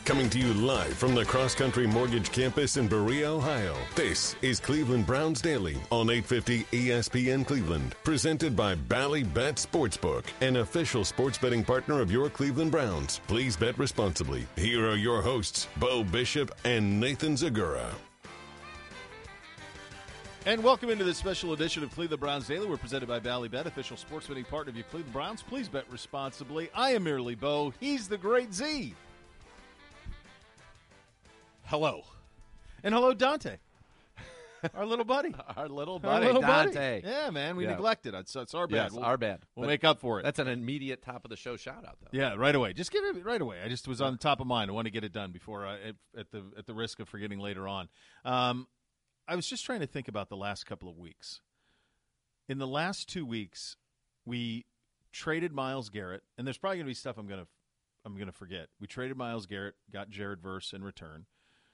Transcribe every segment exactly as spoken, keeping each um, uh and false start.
Coming to you live from the Cross Country Mortgage Campus in Berea, Ohio. This is Cleveland Browns Daily on eight fifty E S P N Cleveland. Presented by Bally Bet Sportsbook, an official sports betting partner of your Cleveland Browns. Please bet responsibly. Here are your hosts, Bo Bishop and Nathan Zagura. And welcome into this special edition of Cleveland Browns Daily. We're presented by Bally Bet, official sports betting partner of your Cleveland Browns. Please bet responsibly. I am merely Bo. He's the great Z. Hello. And hello, Dante. Our little buddy. Our little Our buddy, little Dante. Buddy. Yeah, man, we Yeah. neglected it. So it's our bad. Yes, we'll, our bad. We'll But make up for it. That's an immediate top of the show shout out, though. Yeah, right away. Just give it right away. I just was on the top of mind. I want to get it done before I, at, at the at the risk of forgetting later on. Um, I was just trying to think about the last couple of weeks. In the last two weeks, we traded Myles Garrett, and there's probably going to be stuff I'm going to I'm going to forget. We traded Myles Garrett, got Jared Verse in return.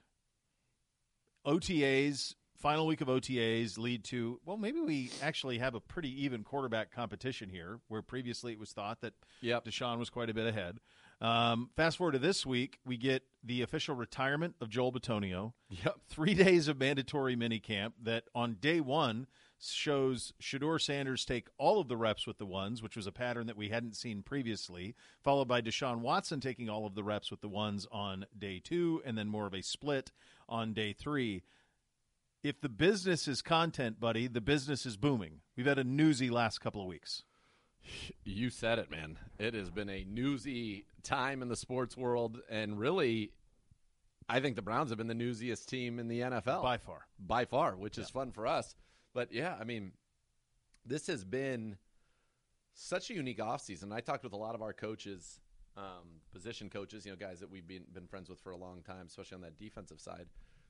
O T As, final week of O T As lead to, well, maybe we actually have a pretty even quarterback competition here, where previously it was thought that Yep. Deshaun was quite a bit ahead. Um, fast forward to this week, we get the official retirement of Joel Bitonio. Yep. Three days of mandatory minicamp that on day one shows Shedeur Sanders take all of the reps with the ones, which was a pattern that we hadn't seen previously, followed by Deshaun Watson taking all of the reps with the ones on day two, and then more of a split on day three. If the business is content, buddy, the business is booming. We've had a newsy last couple of weeks. You said it, man. It has been a newsy time in the sports world, and really, I think the Browns have been the newsiest team in the N F L. By far. By far, which Yeah. is fun for us. But, yeah, I mean, this has been such a unique offseason. I talked with a lot of our coaches, um, position coaches, you know, guys that we've been, been friends with for a long time, especially on that defensive side.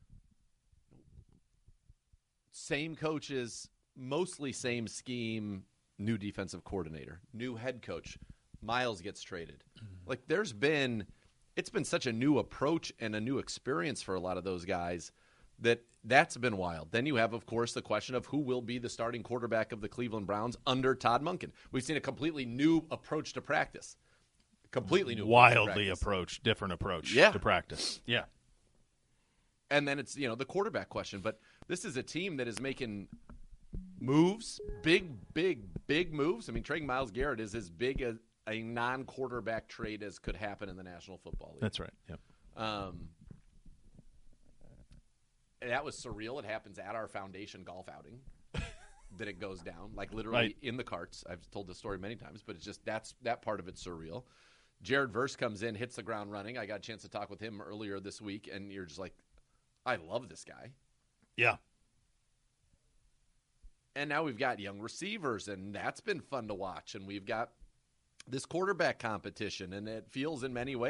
Same coaches, mostly same scheme, new defensive coordinator, new head coach. Myles gets traded. Mm-hmm. Like, there's been – it's been such a new approach and a new experience for a lot of those guys that that's been wild. Then you have, of course, the question of who will be the starting quarterback of the Cleveland Browns under Todd Monken. We've seen a completely new approach to practice. Completely new Wildly approach, approach, different approach Yeah. to practice. Yeah. And then it's, you know, the quarterback question. But this is a team that is making moves, big, big, big moves. I mean, trading Myles Garrett is as big a, a non-quarterback trade as could happen in the National Football League. That's right. Yep. Um, that was surreal. It happens at our foundation golf outing that it goes down, like literally Right. in the carts. I've told this story many times, but it's just that's that part of it's surreal. Jared Verse comes in, hits the ground running. I got a chance to talk with him earlier this week, and you're just like, I love this guy. Yeah. And now we've got young receivers, and that's been fun to watch. And we've got this quarterback competition, and it feels in many ways